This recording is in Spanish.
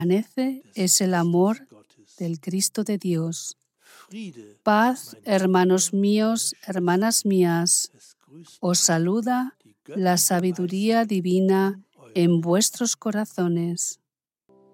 permanece es el amor del Cristo de Dios. Paz, hermanos míos, hermanas mías, os saluda la sabiduría divina en vuestros corazones.